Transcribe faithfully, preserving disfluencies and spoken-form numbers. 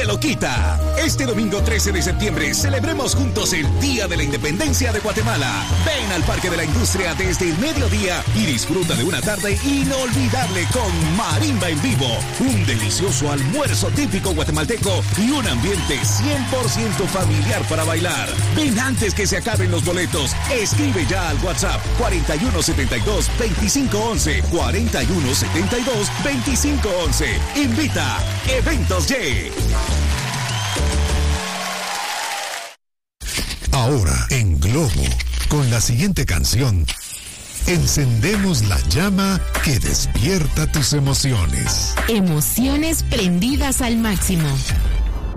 lo quita. Este domingo trece de septiembre celebremos juntos el Día de la Independencia de Guatemala. Ven al Parque de la Industria desde el mediodía y disfruta de una tarde inolvidable con marimba en vivo, un delicioso almuerzo típico guatemalteco y un ambiente cien por ciento familiar para bailar. Ven antes que se acaben los boletos. Escribe ya al WhatsApp cuarenta y uno setenta y dos veinticinco once, cuarenta y uno setenta y dos veinticinco once. Invita Eventos Y. Ahora en Globo, con la siguiente canción, encendemos la llama que despierta tus emociones. Emociones prendidas al máximo.